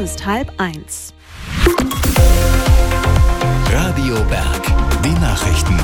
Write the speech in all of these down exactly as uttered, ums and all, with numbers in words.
ist halb eins. Radio Berg, die Nachrichten.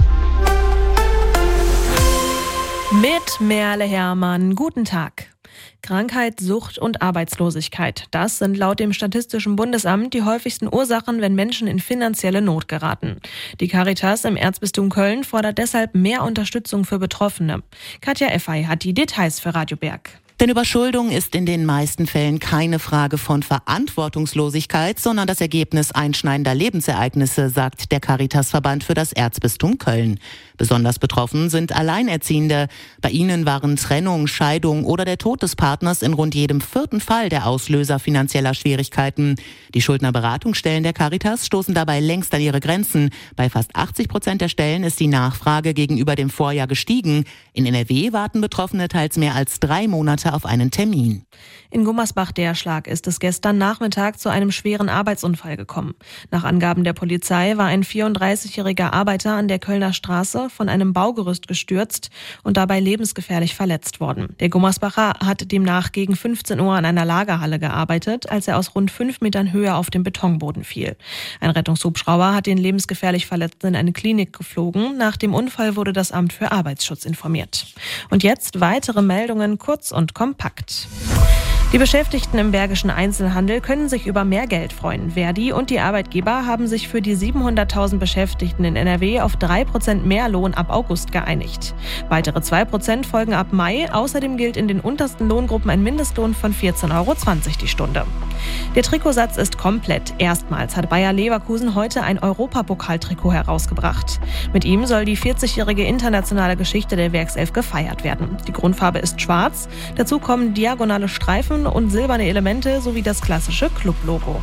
Mit Merle Hermann, guten Tag. Krankheit, Sucht und Arbeitslosigkeit. Das sind laut dem Statistischen Bundesamt die häufigsten Ursachen, wenn Menschen in finanzielle Not geraten. Die Caritas im Erzbistum Köln fordert deshalb mehr Unterstützung für Betroffene. Katja Effey hat die Details für Radio Berg. Denn Überschuldung ist in den meisten Fällen keine Frage von Verantwortungslosigkeit, sondern das Ergebnis einschneidender Lebensereignisse, sagt der Caritasverband für das Erzbistum Köln. Besonders betroffen sind Alleinerziehende. Bei ihnen waren Trennung, Scheidung oder der Tod des Partners in rund jedem vierten Fall der Auslöser finanzieller Schwierigkeiten. Die Schuldnerberatungsstellen der Caritas stoßen dabei längst an ihre Grenzen. Bei fast achtzig Prozent der Stellen ist die Nachfrage gegenüber dem Vorjahr gestiegen. In N R W warten Betroffene teils mehr als drei Monate auf einen Termin. In Gummersbach-Derschlag ist es gestern Nachmittag zu einem schweren Arbeitsunfall gekommen. Nach Angaben der Polizei war ein vierunddreißigjähriger Arbeiter an der Kölner Straße von einem Baugerüst gestürzt und dabei lebensgefährlich verletzt worden. Der Gummersbacher hat demnach gegen fünfzehn Uhr an einer Lagerhalle gearbeitet, als er aus rund fünf Metern Höhe auf den Betonboden fiel. Ein Rettungshubschrauber hat den lebensgefährlich Verletzten in eine Klinik geflogen. Nach dem Unfall wurde das Amt für Arbeitsschutz informiert. Und jetzt weitere Meldungen, kurz und kompakt. Die Beschäftigten im Bergischen Einzelhandel können sich über mehr Geld freuen. Verdi und die Arbeitgeber haben sich für die siebenhunderttausend Beschäftigten in N R W auf drei Prozent mehr Lohn ab August geeinigt. Weitere zwei Prozent folgen ab Mai. Außerdem gilt in den untersten Lohngruppen ein Mindestlohn von vierzehn Euro zwanzig die Stunde. Der Trikotsatz ist komplett. Erstmals hat Bayer Leverkusen heute ein Europapokaltrikot herausgebracht. Mit ihm soll die vierzigjährige internationale Geschichte der Werkself gefeiert werden. Die Grundfarbe ist schwarz. Dazu kommen diagonale Streifen und silberne Elemente sowie das klassische Clublogo.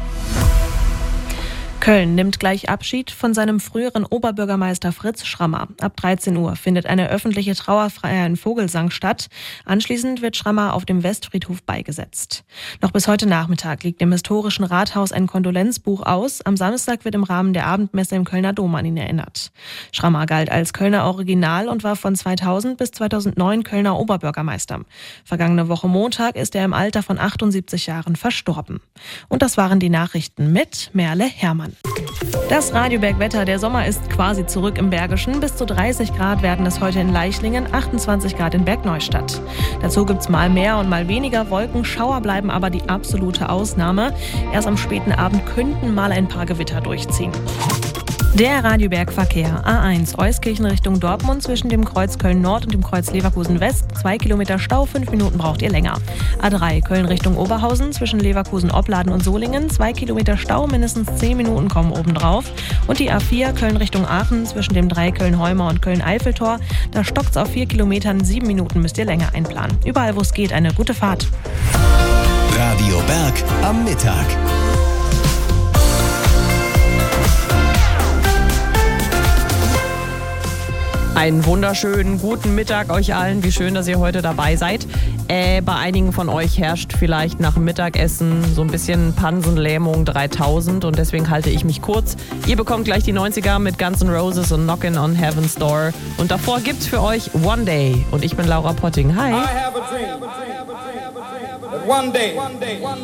Köln nimmt gleich Abschied von seinem früheren Oberbürgermeister Fritz Schrammer. Ab dreizehn Uhr findet eine öffentliche Trauerfeier in Vogelsang statt. Anschließend wird Schrammer auf dem Westfriedhof beigesetzt. Noch bis heute Nachmittag liegt im historischen Rathaus ein Kondolenzbuch aus. Am Samstag wird im Rahmen der Abendmesse im Kölner Dom an ihn erinnert. Schrammer galt als Kölner Original und war von zweitausend bis zweitausendneun Kölner Oberbürgermeister. Vergangene Woche Montag ist er im Alter von achtundsiebzig Jahren verstorben. Und das waren die Nachrichten mit Merle Hermann. Das Radio Berg-Wetter. Der Sommer ist quasi zurück im Bergischen. Bis zu dreißig Grad werden es heute in Leichlingen, achtundzwanzig Grad in Bergneustadt. Dazu gibt's mal mehr und mal weniger Wolken. Schauer bleiben aber die absolute Ausnahme. Erst am späten Abend könnten mal ein paar Gewitter durchziehen. Der Radio Berg Verkehr. A eins Euskirchen Richtung Dortmund zwischen dem Kreuz Köln Nord und dem Kreuz Leverkusen West. Zwei Kilometer Stau, fünf Minuten braucht ihr länger. A drei Köln Richtung Oberhausen zwischen Leverkusen Opladen und Solingen. Zwei Kilometer Stau, mindestens zehn Minuten kommen obendrauf. Und die A vier Köln Richtung Aachen zwischen dem drei Köln-Heumer und Köln-Eiffeltor. Da stockt's auf vier Kilometern, sieben Minuten müsst ihr länger einplanen. Überall wo es geht, eine gute Fahrt. Radio Berg am Mittag. Einen wunderschönen guten Mittag euch allen. Wie schön, dass ihr heute dabei seid. Äh, bei einigen von euch herrscht vielleicht nach dem Mittagessen so ein bisschen Pansenlähmung dreitausend und deswegen halte ich mich kurz. Ihr bekommt gleich die neunziger mit Guns N' Roses und Knockin' on Heaven's Door. Und davor gibt's für euch One Day. Und ich bin Laura Potting. Hi. I have a dream. One day.